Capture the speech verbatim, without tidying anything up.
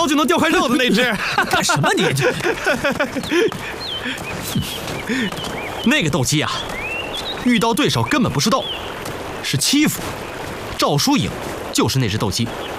刀就能掉块肉的那只。 干什么你？ 那个斗鸡啊，遇到对手根本不是斗，是欺负。赵书颖就是那只斗鸡。